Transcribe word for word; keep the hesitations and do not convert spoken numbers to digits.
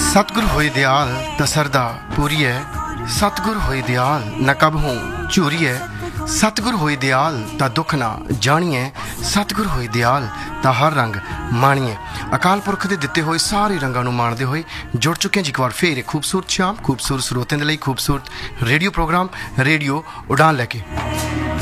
सतगुर होए दयाल दसरदा पूरी है, सतगुर होए दयाल न कब हूँ झूरी है, सतगुर होए दयाल ता दुख ना जानिए, सतगुर होए दयाल ता हर रंग माणिए। अकाल पुरख के दिते हुए सारे रंगों को माणते हुए जुड़ चुके हैं जी एक बार फिर एक खूबसूरत शाम खूबसूरत स्रोतें के लिए खूबसूरत रेडियो प्रोग्राम रेडियो उड़ान लैके।